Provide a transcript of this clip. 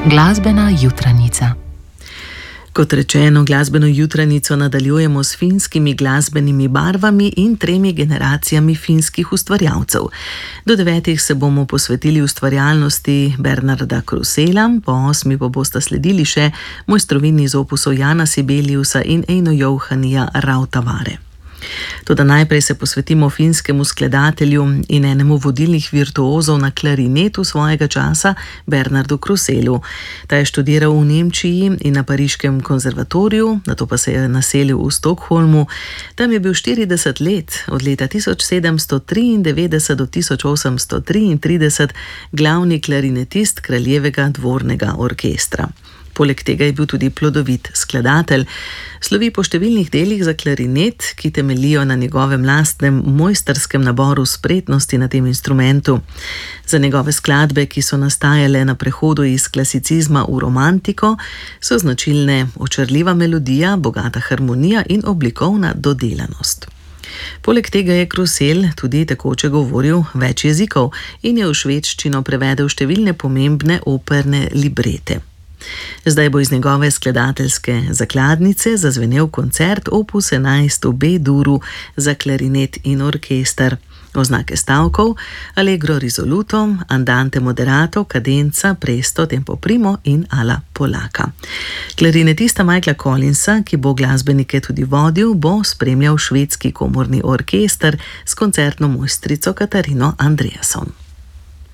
Glasbena jutranica. Kot rečeno, glasbeno jutranico nadaljujemo s finskimi glasbenimi barvami in 3 generacijami finskih ustvarjalcev. Do 9 se bomo posvetili ustvarjalnosti Bernarda Krusela, po 8 pa bosta sledili še mojstrovini iz opusov Jana Sibeliusa in Eino Jouhanija Rautavaare. Toda najprej se posvetimo finskemu skladatelju in enemu vodilnih virtuozov na klarinetu svojega časa, Bernardu Kruselu. Ta je študiral v Nemčiji in na Pariškem konzervatoriju, nato pa se je naselil v Stockholmu. Tam je bil 40 let, od leta 1793 do 1833, glavni klarinetist Kraljevega dvornega orkestra. Poleg tega je bil tudi plodovit skladatelj. Slovi po številnih delih za klarinet, ki temeljijo na njegovem lastnem mojstrskem naboru spretnosti na tem instrumentu. Za njegove skladbe, ki so nastajale na prehodu iz klasicizma v romantiko, so značilne očarljiva melodija, bogata harmonija in oblikovna dodelanost. Poleg tega je Krusel tudi tekoče govoril več jezikov in je v švedščino prevedel številne pomembne operne librete. Zdaj bo iz njegove skladateljske zakladnice zazvenel koncert opus 11 v B-duru za klarinet in orkester. Oznake stavkov: allegro risoluto, andante moderato, cadenza, presto, tempo primo in alla polaka. Klarinetista Michaela Collinsa, ki bo glasbenike tudi vodil, bo spremljal švedski komorni orkester s koncertno mojstrico Katarino Andreasson.